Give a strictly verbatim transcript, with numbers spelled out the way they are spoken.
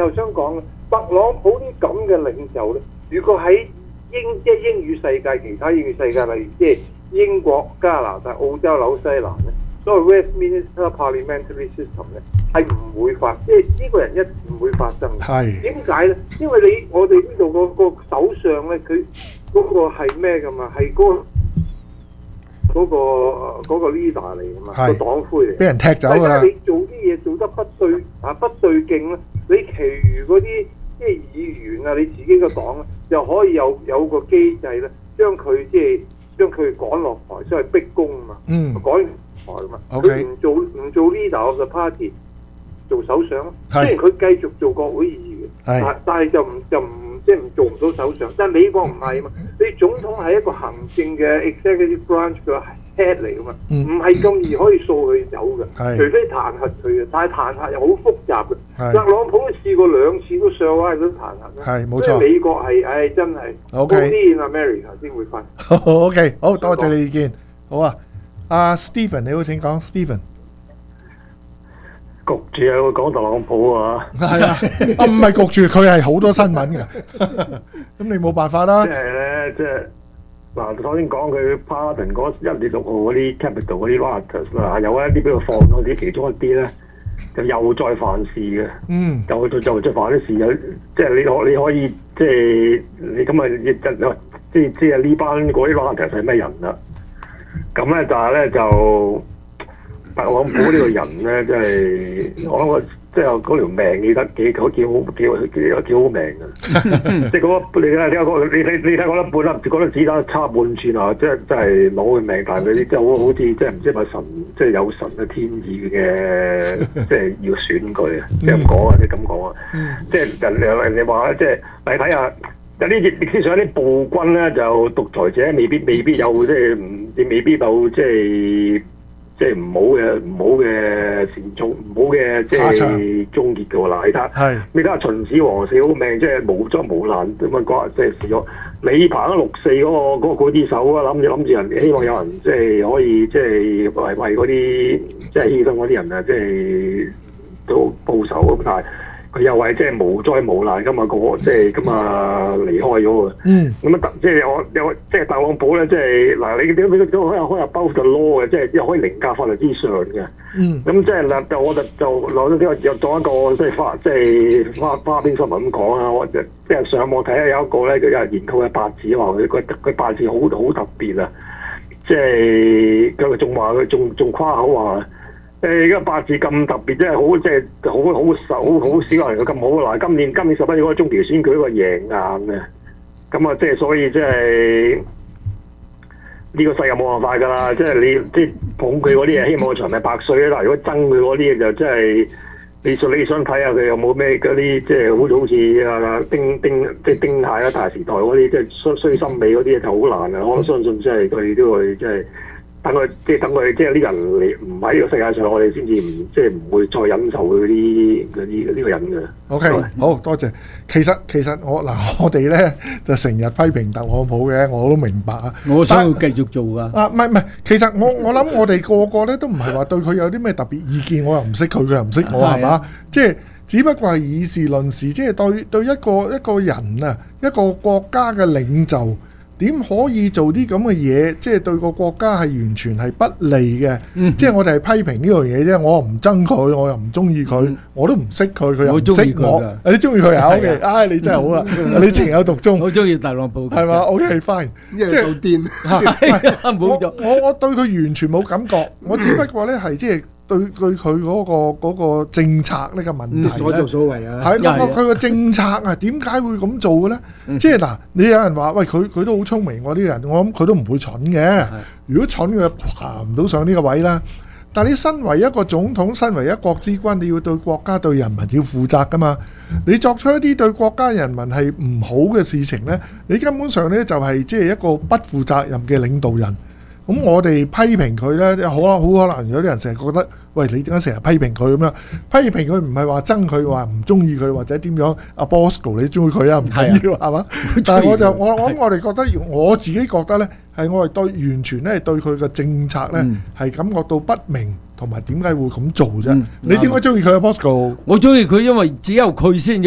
又想講，特朗普啲咁嘅領袖咧，如果喺英即係英語世界，其他英語世界，例如即係英國、加拿大、澳洲、紐西蘭咧，所謂 Westminster Parliamentary System 咧，係唔會發，即係呢個人一唔會發生嘅。 係點解咧？因為你我哋呢度個個首相咧，佢嗰個係咩㗎嘛？係嗰、嗰個嗰、嗰個嗰個 leader 嚟㗎嘛，個黨魁嚟。 俾人踢走㗎啦。 你做啲嘢做得不對啊，不對勁咧，你其餘嗰啲即係議員啊，你自己個黨咧，又可以有有個機制咧，將佢即係將佢趕落台，所謂逼宮啊嘛。 嗯。 趕台啊嘛。佢 OK。 唔做唔做 leader of the party，做首相咯。 係。 雖然佢繼續做國會議員，但但係就唔就唔即係唔做唔到首相。但係美國唔係啊嘛，你總統係一個行政嘅 executive branch 嘅 head 嚟噶嘛，唔係咁易可以掃佢走嘅，除非彈劾佢嘅。但係彈劾又好複雜嘅。特朗普都試過兩次都上翻都彈劾啦。 係冇錯。 所以美國係唉真係 only in America 先會發。 OK， 好多謝你意見。好啊，阿 Stephen 你好，請講 Stephen。 焗住有講特朗普啊， 係啊，啊唔係焗住，佢係好多新聞嘅，咁你冇辦法啦。 即係咧，即係嗱，首先講佢 Pardon 嗰一月六號嗰啲 Capital 嗰啲 rioters 啦，有一啲俾佢放咗啲，其中一啲咧就又再犯事嘅， 嗯， 又再就再犯啲事，有即係你可你可以即係你咁啊，即係即係呢班嗰啲 rioters 係咩人啦？咁咧但係咧就。特朗普呢個人咧，真係我諗我即係嗰條命記得幾好幾好幾好幾幾好命嘅，即係嗰個你睇下嗰你你你睇嗰粒半粒，嗰粒子彈差半寸啊！即係真係攞佢命，但係佢啲即係好好似即係唔知係咪神，即係有神嘅天意嘅，即係要選佢啊！即係咁講啊，即係咁講啊！即係人人人哋話咧，即係你睇下有啲歷史上有啲暴君咧，就獨裁者未必未必有即係唔未必有即係。即係唔好嘅唔好嘅善終，唔好嘅即係終結嘅喎。嗱，你睇，你睇下秦始皇死好命，即係無災無難咁樣講，即係死咗。李鵬六四嗰、嗰個嗰、嗰個劊子手啊，諗住諗住人，希望有人即係可以即係為為嗰啲即係犧牲嗰啲人啊，即係都報仇咁，但係。佢又係即係無災無難㗎嘛，個即係咁啊離開咗喎。嗯。咁啊，即係我有即係特朗普咧，即係嗱，你點點都可以可以 above the law 嘅，即係又可以凌駕法律之上嘅。嗯。咁即係嗱，就我就就攞咗啲又當一個即係花即係花花邊新聞咁講啊！我即係上網睇下有一個咧，就有人研究嘅八字話佢佢佢八字好好特別啊！即係佢仲話佢仲仲誇口話。誒而家八字咁特別，真係好即係好好少好少人嘅咁好嗱。今年今年十一月嗰個中期選舉一個贏硬嘅，咁啊即係所以即係呢個世界冇辦法㗎啦。即係你即係捧佢嗰啲嘢，希望佢長命百歲啦。如果憎佢嗰啲嘢就真係你想你想睇下佢有冇咩嗰啲即係好似好似啊丁丁即係丁蟹啊大時代嗰啲即係衰衰心尾嗰啲嘢就好難啊。我相信即係佢都會即係。等佢即係等佢即係呢個人嚟唔喺呢個世界上，我哋先至唔即係唔會再忍受佢啲嗰啲呢個人嘅。 OK，好多謝。其實其實我嗱我哋咧就成日批評特朗普嘅，我都明白啊。 我想要繼續做㗎。啊， 唔係唔係，其實我我諗我哋個個咧都唔係話對佢有啲咩特別意見，我又唔識佢，佢又唔識我，係嘛？即係只不過係以事論事，即係對對一個一個人啊，一個國家嘅領袖。點可以做啲咁嘅嘢？即係對個國家係完全係不利嘅。嗯、即係我哋係批評呢樣嘢啫。我唔憎佢，我又唔中意佢，嗯、我都唔識佢，佢又唔識我。你中意佢啊 ？OK，唉，你真係好啦，你情有獨鐘。 我中意特朗普， 係嘛 ？OK fine， 即係做癲。我我我對佢完全冇感覺，我只不過咧係即係。對對佢嗰個嗰個政策呢個問題咧， 所作所為啊， 係嗰個佢個政策啊，點解會咁做嘅咧？即係嗱，你有人話喂，佢佢都好聰明，我啲人，我諗佢都唔會蠢嘅。如果蠢佢爬唔到上呢個位啦。但係你身為一個總統，身為一國之君，你要對國家對人民要負責噶嘛？你作出一啲對國家人民係唔好嘅事情咧，你根本上咧就係即係一個不負責任嘅領導人。咁我哋批評佢咧，好啊，好可能有啲人成日覺得，喂，你點解成日批評佢咁樣？批評佢唔係話憎佢，話唔中意佢或者點樣？阿 Bosco 你中意佢啊？唔緊要係嘛？但係我就我我諗我哋覺得，我自己覺得咧，係我係對完全咧對佢嘅政策咧係感覺到不明，同埋點解會咁做啫？你點解中意佢啊 Bosco？ 我中意佢，因為只有佢先。